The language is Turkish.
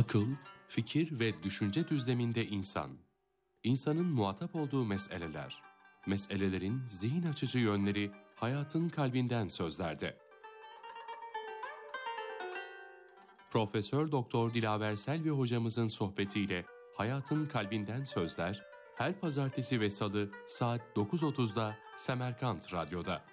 Akıl, fikir ve düşünce düzleminde insan. İnsanın muhatap olduğu meseleler. Meselelerin zihin açıcı yönleri hayatın kalbinden sözlerde. Profesör Doktor Dilaver Selvi hocamızın sohbetiyle Hayatın Kalbinden Sözler her pazartesi ve salı saat 9.30'da Semerkant Radyo'da.